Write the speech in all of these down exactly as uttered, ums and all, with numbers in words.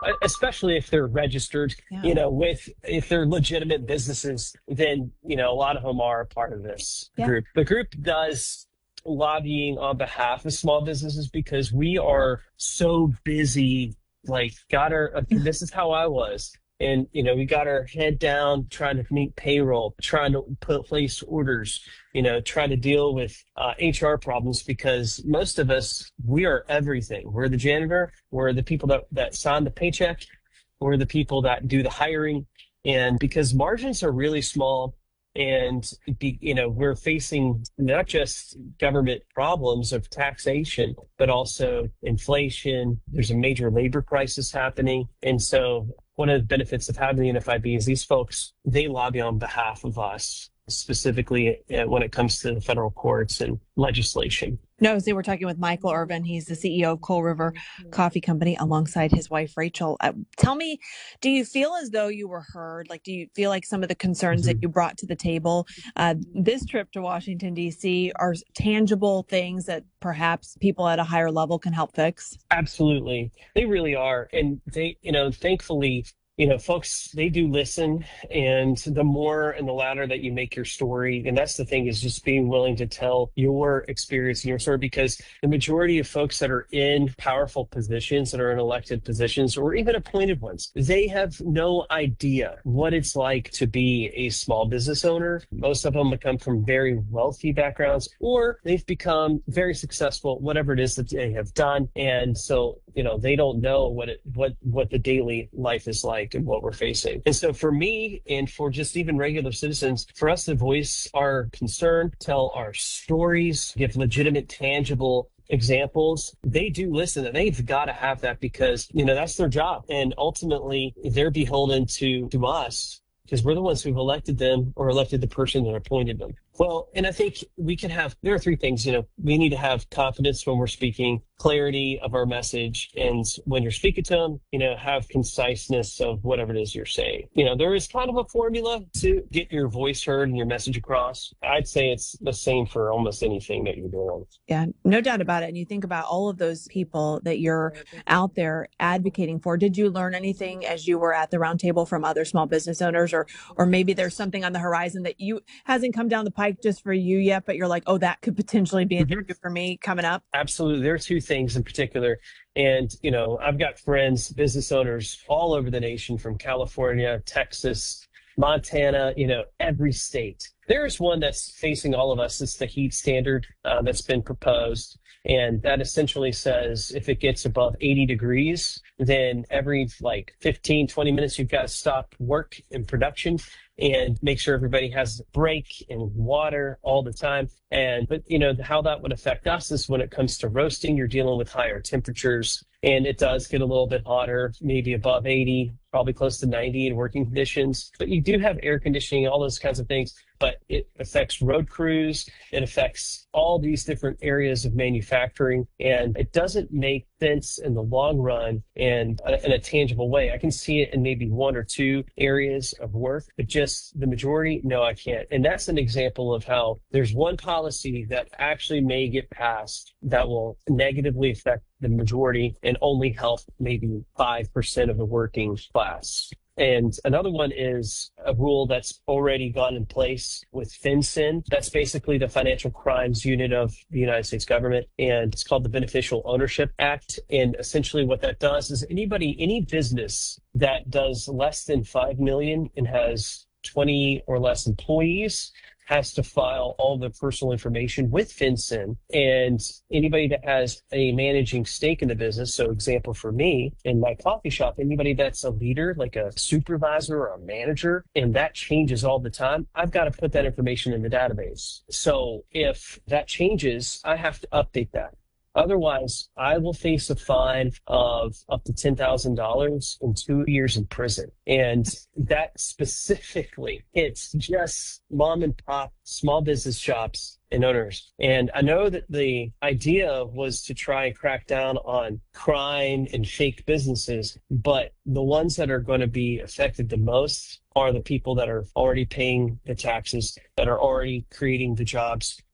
e- especially if they're registered, Yeah. you know, with if they're legitimate businesses, then, you know, a lot of them are a part of this Yeah. group. The group does lobbying on behalf of small businesses because we are so busy, like, got our, uh, this is how I was. And, you know, we got our head down trying to meet payroll, trying to put place orders, you know, trying to deal with uh, H R problems because most of us, we are everything. We're the janitor. We're the people that, that sign the paycheck. We're the people that do the hiring. And because margins are really small and, be, you know, we're facing not just government problems of taxation, but also inflation. There's a major labor crisis happening. And so one of the benefits of having the N F I B is these folks, they lobby on behalf of us, specifically uh, when it comes to the federal courts and legislation. No, see, we're talking with Michael Irvin. He's the C E O of Coal River Coffee Company alongside his wife, Rachel. Uh, tell me, do you feel as though you were heard? Like, do you feel like some of the concerns that Mhm. you brought to the table, uh, this trip to Washington, D C, are tangible things that perhaps people at a higher level can help fix? Absolutely. They really are. And they, you know, thankfully, you know, folks, they do listen. And the more and the louder that you make your story, and that's the thing is just being willing to tell your experience and your story, because the majority of folks that are in powerful positions, that are in elected positions, or even appointed ones, they have no idea what it's like to be a small business owner. Most of them come from very wealthy backgrounds, or they've become very successful, whatever it is that they have done. And so, you know, they don't know what it, what, what the daily life is like and what we're facing. And so for me and for just even regular citizens, for us to voice our concern, tell our stories, give legitimate, tangible examples, they do listen, and they've got to have that because, you know, that's their job. And ultimately they're beholden to, to us because we're the ones who've elected them or elected the person that appointed them. Well, and I think we can have, there are three things, you know, we need to have confidence when we're speaking, clarity of our message. And when you're speaking to them, you know, have conciseness of whatever it is you're saying. You know, there is kind of a formula to get your voice heard and your message across. I'd say it's the same for almost anything that you're doing. Yeah, no doubt about it. And you think about all of those people that you're out there advocating for. Did you learn anything as you were at the roundtable from other small business owners, or or maybe there's something on the horizon that you hasn't come down the pike just for you yet, but you're like, oh, that could potentially be an Mhm. issue for me coming up? Absolutely. There are two things in particular. And, you know, I've got friends, business owners all over the nation from California, Texas, Montana, you know, every state. There's one that's facing all of us. It's the heat standard uh, that's been proposed. And that essentially says if it gets above eighty degrees, then every like fifteen, twenty minutes, you've got to stop work and production and make sure everybody has a break and water all the time. And, but, you know, how that would affect us is when it comes to roasting, you're dealing with higher temperatures and it does get a little bit hotter, maybe above eighty, probably close to ninety in working conditions. But you do have air conditioning, all those kinds of things. But it affects road crews. It affects all these different areas of manufacturing. And it doesn't make sense in the long run and uh, in a tangible way. I can see it in maybe one or two areas of work, but just the majority, no, I can't. And that's an example of how there's one policy that actually may get passed that will negatively affect the majority and only help maybe five percent of the working class. And another one is a rule that's already gone in place with FinCEN. That's basically the financial crimes unit of the United States government. And it's called the Beneficial Ownership Act. And essentially what that does is anybody, any business that does less than five million and has twenty or less employees has to file all the personal information with FinCEN, and anybody that has a managing stake in the business. So example for me in my coffee shop, anybody that's a leader, like a supervisor or a manager, and that changes all the time, I've got to put that information in the database. So if that changes, I have to update that. Otherwise, I will face a fine of up to ten thousand dollars and two years in prison. And that specifically hits just mom and pop small business shops and owners. And I know that the idea was to try and crack down on crime and fake businesses, but the ones that are going to be affected the most are the people that are already paying the taxes, that are already creating the jobs,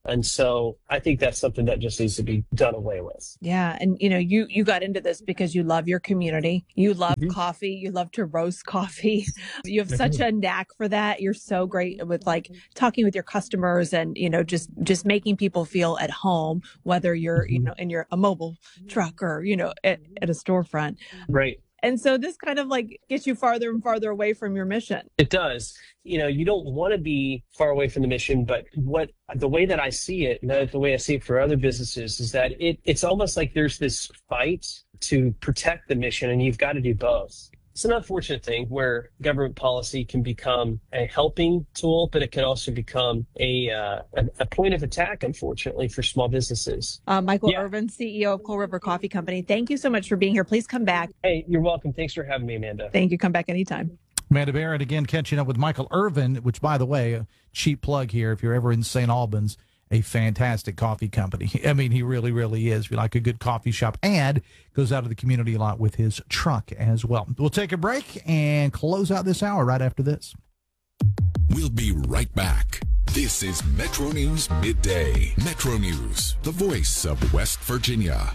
And so I think that's something that just needs to be done away with. Yeah. And, you know, you, you got into this because you love your community. You love Mhm. coffee. You love to roast coffee. You have such a knack for that. You're so great with like talking with your customers and, you know, just, just making people feel at home, whether you're, you know, in your, a mobile truck or, you know, at, at a storefront. Right. And so this kind of like gets you farther and farther away from your mission. It does. You know, you don't want to be far away from the mission, but what the way that I see it, and the way I see it for other businesses, is that it it's almost like there's this fight to protect the mission, and you've got to do both. It's an unfortunate thing where government policy can become a helping tool, but it can also become a uh, a, a point of attack, unfortunately, for small businesses. Uh, Michael Yeah. Irvin, C E O of Coal River Coffee Company. Thank you so much for being here. Please come back. Hey, you're welcome. Thanks for having me, Amanda. Thank you. Come back anytime. Amanda Barrett again catching up with Michael Irvin, which, by the way, a cheap plug here. If you're ever in Saint Albans, a fantastic coffee company. I mean, he really, really is. If you like a good coffee shop, and goes out to the community a lot with his truck as well. We'll take a break and close out this hour right after this. We'll be right back. This is Metro News Midday. Metro News, the voice of West Virginia.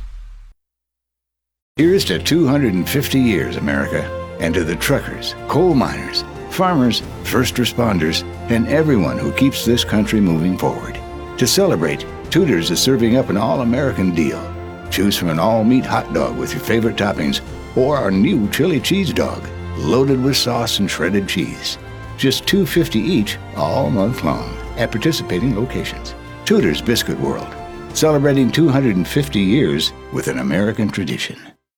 Here's to two hundred fifty years, America, and to the truckers, coal miners, farmers, first responders, and everyone who keeps this country moving forward. To celebrate, Tudor's is serving up an all-American deal. Choose from an all-meat hot dog with your favorite toppings or our new chili cheese dog, loaded with sauce and shredded cheese. Just two dollars and fifty cents each all month long at participating locations. Tudor's Biscuit World, celebrating two hundred fifty years with an American tradition.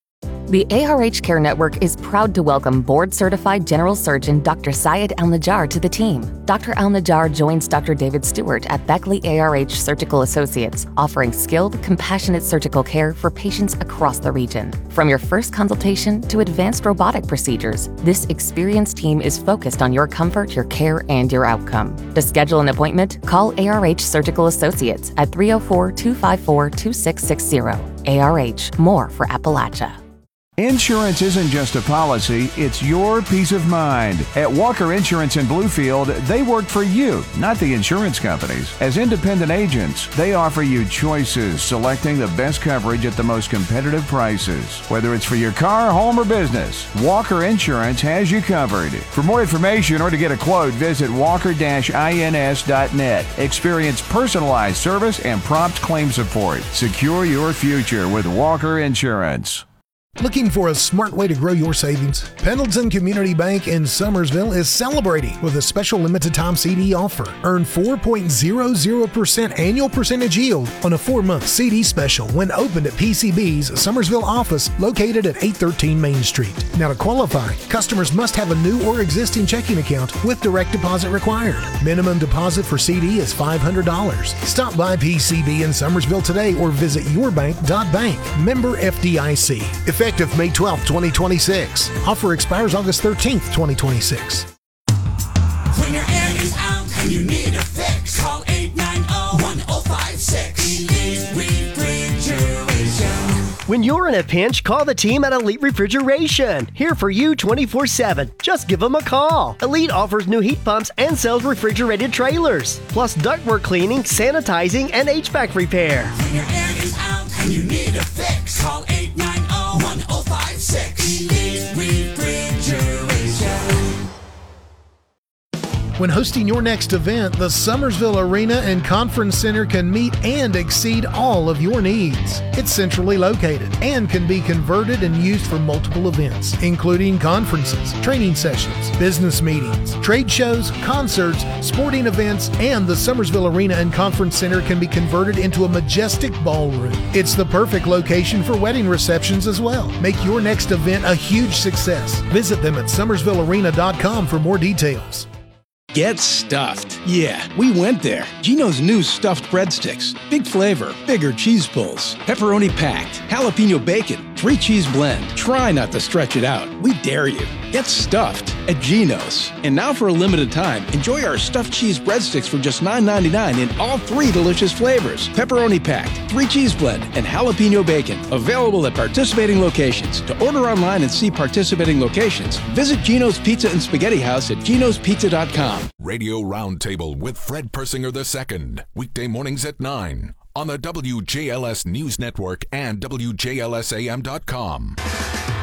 The A R H Care Network is proud to welcome board-certified general surgeon Doctor Syed Al-Najjar to the team. Doctor Al-Najjar joins Doctor David Stewart at Beckley A R H Surgical Associates, offering skilled, compassionate surgical care for patients across the region. From your first consultation to advanced robotic procedures, this experienced team is focused on your comfort, your care, and your outcome. To schedule an appointment, call A R H Surgical Associates at three oh four, two five four, two six six zero. A R H, more for Appalachia. Insurance isn't just a policy, it's your peace of mind. At Walker Insurance in Bluefield, they work for you, not the insurance companies. As independent agents, they offer you choices, selecting the best coverage at the most competitive prices. Whether it's for your car, home, or business, Walker Insurance has you covered. For more information or to get a quote, visit walker dash ins dot net. Experience personalized service and prompt claim support. Secure your future with Walker Insurance. Looking for a smart way to grow your savings? Pendleton Community Bank in Summersville is celebrating with a special limited time C D offer. Earn four point zero zero percent annual percentage yield on a four-month C D special when opened at P C B's Summersville office located at eight thirteen Main Street. Now to qualify, customers must have a new or existing checking account with direct deposit required. Minimum deposit for C D is five hundred dollars. Stop by P C B in Summersville today or visit your bank dot bank. Member F D I C. Effective May twelfth, twenty twenty-six. Offer expires August thirteenth, twenty twenty-six. When your air is out and you need a fix, call eight nine zero, one zero five six. Elite Refrigeration. When you're in a pinch, call the team at Elite Refrigeration. Here for you twenty-four seven. Just give them a call. Elite offers new heat pumps and sells refrigerated trailers, plus ductwork cleaning, sanitizing, and H V A C repair. When your air is out and you need a fix, call eight nine zero, one zero five six. Elite Refrigeration. When hosting your next event, the Summersville Arena and Conference Center can meet and exceed all of your needs. It's centrally located and can be converted and used for multiple events, including conferences, training sessions, business meetings, trade shows, concerts, sporting events, and the Summersville Arena and Conference Center can be converted into a majestic ballroom. It's the perfect location for wedding receptions as well. Make your next event a huge success. Visit them at summersville arena dot com for more details. Get stuffed. Yeah, we went there. Gino's new stuffed breadsticks. Big flavor, bigger cheese pulls, pepperoni packed, jalapeno bacon, three cheese blend. Try not to stretch it out. We dare you. Get stuffed at Geno's. And now for a limited time, enjoy our stuffed cheese breadsticks for just nine ninety-nine in all three delicious flavors. Pepperoni packed, three cheese blend, and jalapeno bacon. Available at participating locations. To order online and see participating locations, visit Geno's Pizza and Spaghetti House at genos pizza dot com. Radio Roundtable with Fred Persinger the Second. Weekday mornings at nine on the W J L S News Network and W J L S A M dot com.